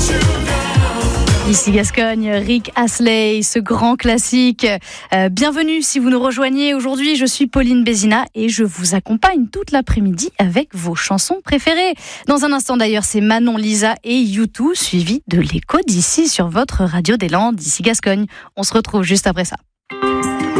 Ici Gascogne, Rick Astley, ce grand classique. Bienvenue si vous nous rejoignez. Aujourd'hui, je suis Pauline Bézina et je vous accompagne toute l'après-midi avec vos chansons préférées. Dans un instant d'ailleurs, c'est Manon, Lisa et U2, suivi de l'écho d'ici sur votre radio des Landes, d'ici Gascogne. On se retrouve juste après ça.